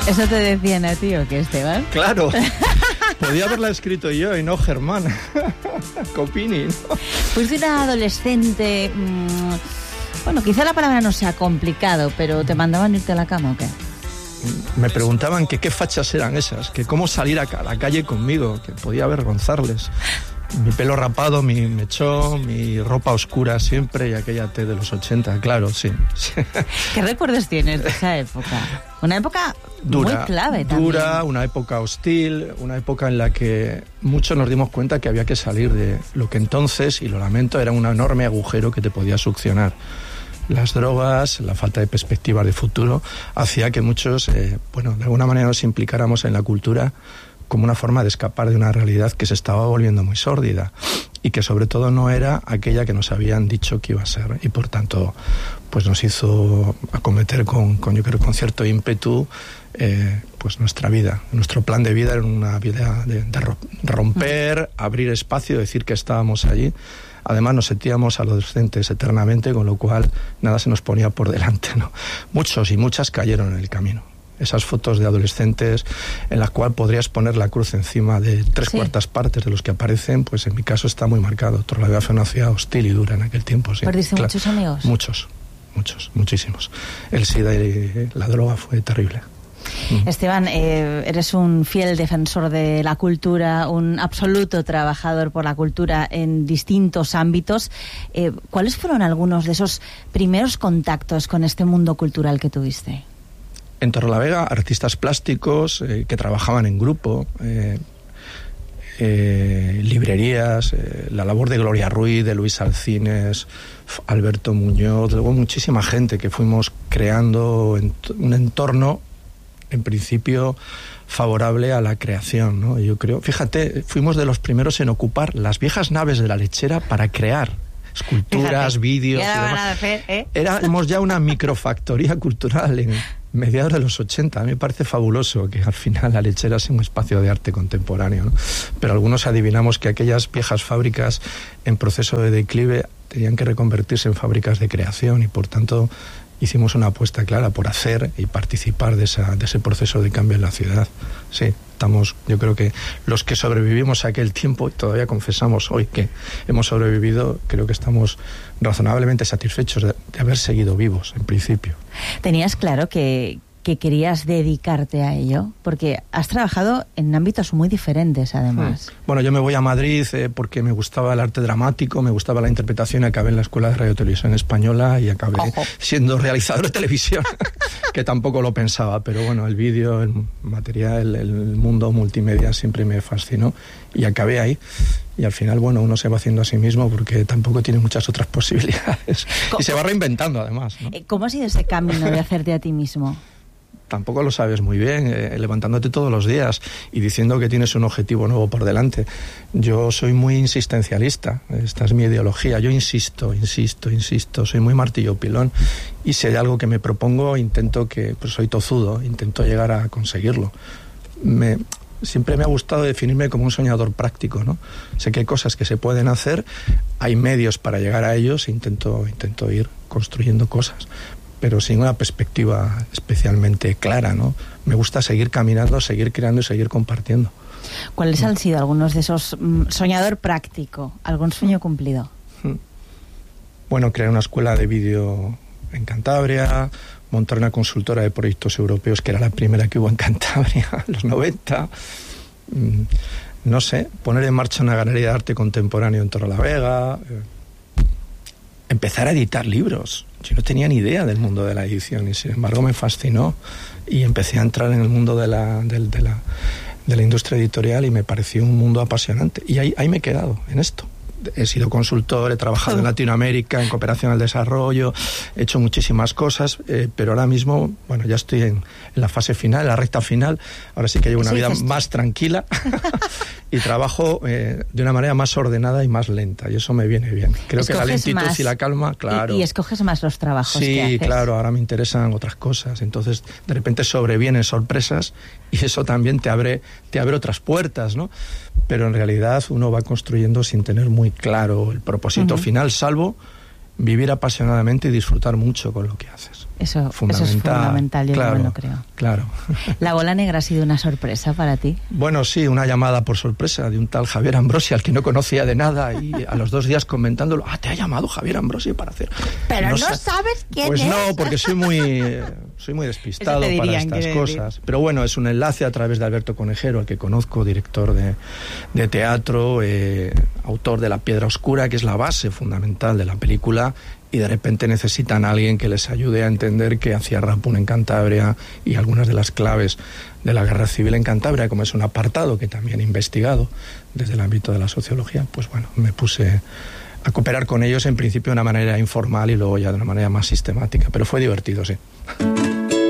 ¿Eso te decían a ti o qué, Esteban? Claro. Podía haberla escrito yo y no Germán Copini, ¿no? Pues de una adolescente... bueno, quizá la palabra no sea complicado, pero ¿te mandaban irte a la cama o qué? Me preguntaban que qué fachas eran esas, que cómo salir a la calle conmigo, que podía avergonzarles. Mi pelo rapado, mi mechón, mi ropa oscura siempre y aquella T de los 80, claro, sí. ¿Qué recuerdos tienes de esa época? Una época dura, muy clave también. Dura, una época hostil, una época en la que muchos nos dimos cuenta que había que salir de lo que entonces, y lo lamento, era un enorme agujero que te podía succionar. Las drogas, la falta de perspectivas de futuro, hacía que muchos, de alguna manera nos implicáramos en la cultura como una forma de escapar de una realidad que se estaba volviendo muy sórdida y que sobre todo no era aquella que nos habían dicho que iba a ser, y por tanto pues nos hizo acometer con yo creo con cierto ímpetu pues nuestra vida. Nuestro plan de vida era una vida de romper, abrir espacio, decir que estábamos allí. Además nos sentíamos adolescentes eternamente, con lo cual nada se nos ponía por delante, ¿no? Muchos y muchas cayeron en el camino. Esas fotos de adolescentes en las cuales podrías poner la cruz encima de 3/4 partes de los que aparecen, pues en mi caso está muy marcado. Torrelavega fue una ciudad hostil y dura en aquel tiempo, sí. ¿Perdiste muchos amigos? Muchísimos. El SIDA y la droga fue terrible. Esteban, eres un fiel defensor de la cultura, un absoluto trabajador por la cultura en distintos ámbitos. ¿Cuáles fueron algunos de esos primeros contactos con este mundo cultural que tuviste? En Torrelavega, artistas plásticos que trabajaban en grupo, librerías, la labor de Gloria Ruiz, de Luis Alcines, Alberto Muñoz, luego muchísima gente que fuimos creando un entorno, en principio, favorable a la creación, ¿no? Yo creo, fíjate, fuimos de los primeros en ocupar las viejas naves de la lechera para crear esculturas, vídeos y demás. Éramos ya una microfactoría cultural en mediados de los 80. A mí me parece fabuloso que al final la lechera sea un espacio de arte contemporáneo, ¿no? Pero algunos adivinamos que aquellas viejas fábricas en proceso de declive tenían que reconvertirse en fábricas de creación, y por tanto hicimos una apuesta clara por hacer y participar de ese proceso de cambio en la ciudad. Sí, yo creo que los que sobrevivimos a aquel tiempo, y todavía confesamos hoy que hemos sobrevivido, creo que estamos razonablemente satisfechos de haber seguido vivos, en principio. ¿Tenías claro que querías dedicarte a ello? Porque has trabajado en ámbitos muy diferentes, además. Bueno, yo me voy a Madrid porque me gustaba el arte dramático, me gustaba la interpretación, acabé en la Escuela de Radio y Televisión Española y acabé siendo realizador de televisión, que tampoco lo pensaba, pero bueno, el vídeo, el material, el mundo multimedia siempre me fascinó y acabé ahí. Y al final, bueno, uno se va haciendo a sí mismo porque tampoco tiene muchas otras posibilidades. Y se va reinventando, además, ¿no? ¿Cómo ha sido ese camino de hacerte a ti mismo? Tampoco lo sabes muy bien, levantándote todos los días y diciendo que tienes un objetivo nuevo por delante. Yo soy muy insistencialista, esta es mi ideología, yo insisto, soy muy martillo pilón, y si hay algo que me propongo, pues soy tozudo, intento llegar a conseguirlo. Siempre me ha gustado definirme como un soñador práctico, ¿no? Sé que hay cosas que se pueden hacer, hay medios para llegar a ellos, intento ir construyendo cosas, pero sin una perspectiva especialmente clara, ¿no? Me gusta seguir caminando, seguir creando y seguir compartiendo. ¿Cuáles han sido algunos de esos soñador práctico? ¿Algún sueño cumplido? Bueno, crear una escuela de vídeo en Cantabria, montar una consultora de proyectos europeos, que era la primera que hubo en Cantabria en los 90. No sé, poner en marcha una galería de arte contemporáneo en Torrelavega, empezar a editar libros. Yo no tenía ni idea del mundo de la edición y sin embargo me fascinó y empecé a entrar en el mundo de la industria editorial y me pareció un mundo apasionante y ahí me he quedado, en esto. He sido consultor, he trabajado en Latinoamérica, en cooperación al desarrollo, he hecho muchísimas cosas, pero ahora mismo, bueno, ya estoy en la fase final, en la recta final, ahora sí que llevo una vida más tranquila y trabajo de una manera más ordenada y más lenta, y eso me viene bien. Creo que la lentitud y la calma, claro. Y escoges más los trabajos que haces. Sí, claro, ahora me interesan otras cosas, entonces de repente sobrevienen sorpresas y eso también te abre otras puertas, ¿no? Pero en realidad uno va construyendo sin tener muy claro el propósito final, salvo vivir apasionadamente y disfrutar mucho con lo que haces. Eso es fundamental, yo también lo creo. Claro. ¿La bola negra ha sido una sorpresa para ti? Bueno, sí, una llamada por sorpresa de un tal Javier Ambrosi, al que no conocía de nada, y a los 2 días comentándolo, te ha llamado Javier Ambrosi para hacer... Pero no sabes quién pues es. Pues no, porque soy muy despistado para estas cosas. Pero bueno, es un enlace a través de Alberto Conejero, al que conozco, director de teatro, autor de La Piedra Oscura, que es la base fundamental de la película, y de repente necesitan a alguien que les ayude a entender qué hacía Rapun en Cantabria y algunas de las claves de la guerra civil en Cantabria, como es un apartado que también he investigado desde el ámbito de la sociología. Pues bueno, me puse a cooperar con ellos en principio de una manera informal y luego ya de una manera más sistemática, pero fue divertido, sí.